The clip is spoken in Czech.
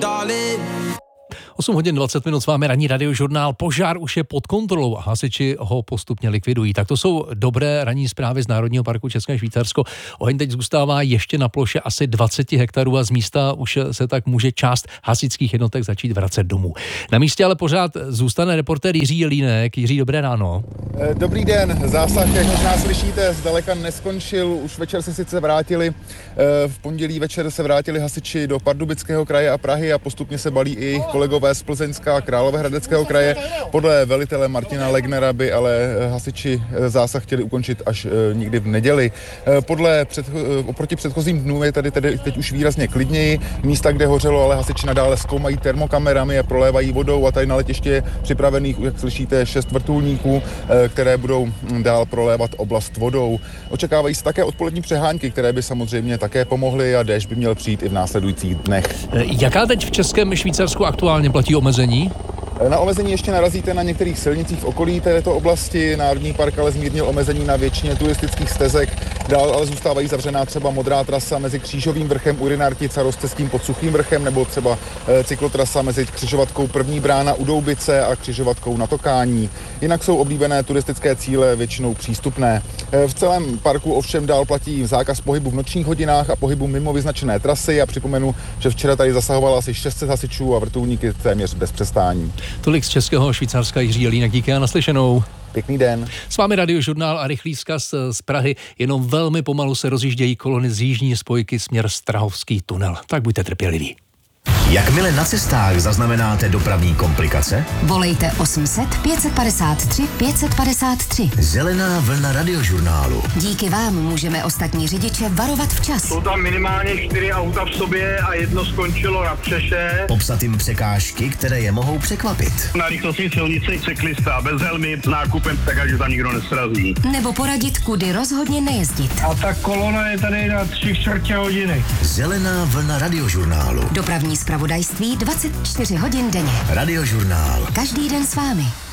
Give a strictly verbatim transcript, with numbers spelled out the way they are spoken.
osm hodin dvacet minut s vámi ranní radiožurnál. Požár už je pod kontrolou a hasiči ho postupně likvidují. Tak to jsou dobré ranní zprávy z Národního parku České Švýcarsko. Oheň teď zůstává ještě na ploše asi dvacet hektarů a z místa už se tak může část hasičských jednotek začít vracet domů. Na místě ale pořád zůstane reportér Jiří Jelínek. Jiří, dobré ráno. Dobrý den. Zásah, jak možná slyšíte, zdaleka neskončil. Už večer se sice vrátili. V pondělí večer se vrátili hasiči do Pardubického kraje a Prahy a postupně se balí i jejich kolegové z Plzeňska a Královéhradeckého kraje. Podle velitele Martina Legnera by ale hasiči zásah chtěli ukončit až někdy v neděli. Podle před, oproti předchozím dnům je tady, tady teď už výrazně klidněji. Místa, kde hořelo, ale hasiči nadále zkoumají termokamerami a prolévají vodou a tady na letiště je připravených, jak slyšíte, šest vrtulníků, které budou dál prolévat oblast vodou. Očekávají se také odpolední přehánky, které by samozřejmě také pomohly a déšť by měl přijít i v následujících dnech. Jaká teď v Českém Švýcarsku aktuálně platí omezení? Na omezení ještě narazíte na některých silnicích v okolí této oblasti. Národní park ale zmírnil omezení na většině turistických stezek. Dál ale zůstávají zavřená třeba modrá trasa mezi Křížovým vrchem u Rynartic a Rozcestím pod Suchým vrchem, nebo třeba cyklotrasa mezi křižovatkou První brána u Doubice a křižovatkou na Tokání. Jinak jsou oblíbené turistické cíle většinou přístupné. V celém parku ovšem dál platí zákaz pohybu v nočních hodinách a pohybu mimo vyznačené trasy a připomenu, že včera tady zasahovalo asi šest set hasičů a vrtulníky téměř bez přestání. Tolik z Českého Švýcarska, Jiří Jelínek, díky a naslyšenou. Pěkný den. S vámi radiožurnál a rychlý vzkaz z Prahy. Jenom velmi pomalu se rozjíždějí kolony z jižní spojky směr Strahovský tunel. Tak buďte trpěliví. Jakmile na cestách zaznamenáte dopravní komplikace, volejte osm set pět set padesát tři pět set padesát tři. Zelená vlna radiožurnálu. Díky vám můžeme ostatní řidiče varovat včas. Jsou tam minimálně čtyři auta v sobě a jedno skončilo na střeše. Popsat jim překážky, které je mohou překvapit. Na rychlostní silnici cyklista bez helmy s nákupem, tak ať tam nikdo nesrazí. Nebo poradit, kudy rozhodně nejezdit. A ta kolona je tady na tři čtvrtě hodiny. Zelená vlna radiožurnálu. Dopravní zpravodajství dvacet čtyři hodin denně. Radiožurnál. Každý den s vámi.